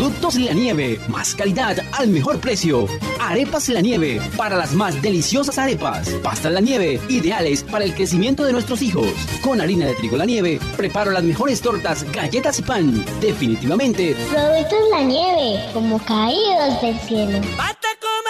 Productos La Nieve, más calidad al mejor precio. Arepas La Nieve, para las más deliciosas arepas. Pastas La Nieve, ideales para el crecimiento de nuestros hijos. Con harina de trigo La Nieve, preparo las mejores tortas, galletas y pan. Definitivamente. Productos La Nieve, como caídos del cielo.